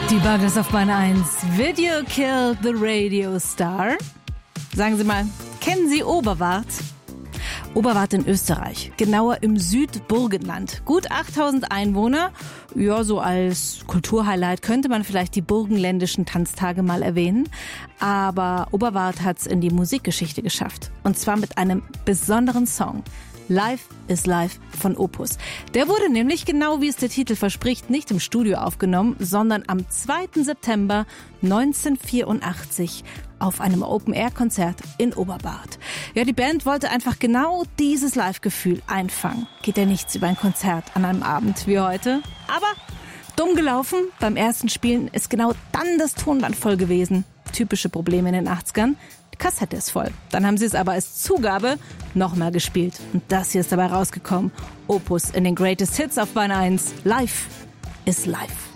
Die Buggles auf Bahn 1. Video Kill the Radio Star. Sagen Sie mal, kennen Sie Oberwart? Oberwart in Österreich, genauer im Südburgenland. Gut 8000 Einwohner. Ja, so als Kulturhighlight könnte man vielleicht die burgenländischen Tanztage mal erwähnen. Aber Oberwart hat's in die Musikgeschichte geschafft. Und zwar mit einem besonderen Song. Life is Life von Opus. Der wurde nämlich, genau wie es der Titel verspricht, nicht im Studio aufgenommen, sondern am 2. September 1984 auf einem Open-Air-Konzert in Oberwart. Ja, die Band wollte einfach genau dieses Live-Gefühl einfangen. Geht ja nichts über ein Konzert an einem Abend wie heute. Aber dumm gelaufen. Beim ersten Spielen ist genau dann das Tonband voll gewesen. Typische Probleme in den 80ern. Die Kassette ist voll. Dann haben sie es aber als Zugabe nochmal gespielt. Und das hier ist dabei rausgekommen. Opus in den Greatest Hits auf Bahn 1. Life is Life.